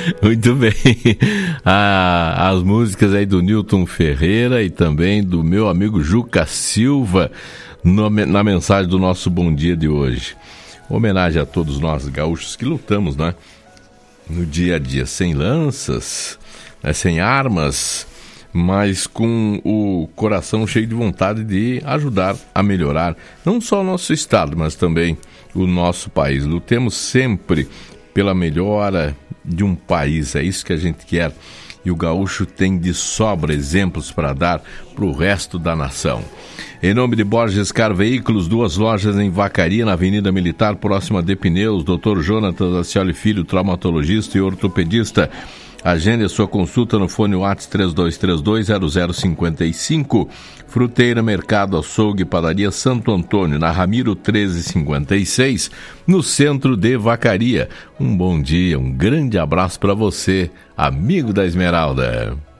Muito bem. As músicas aí do Newton Ferreira e também do meu amigo Juca Silva na mensagem do nosso Bom Dia de hoje. Homenagem a todos nós gaúchos que lutamos, né? No dia a dia, sem lanças, né? Sem armas, mas com o coração cheio de vontade de ajudar a melhorar não só o nosso estado, mas também o nosso país. Lutemos sempre pela melhora de um país, é isso que a gente quer. E o gaúcho tem de sobra exemplos para dar para o resto da nação. Em nome de Borges Car Veículos, 2 lojas em Vacaria, na Avenida Militar, próxima de Pneus, Dr. Jonatas Acioli Filho, traumatologista e ortopedista. Agende a sua consulta no fone WhatsApp 3232-0055. Fruteira, Mercado, Açougue, Padaria Santo Antônio, na Ramiro 1356, no centro de Vacaria. Um bom dia, um grande abraço para você, amigo da Esmeralda.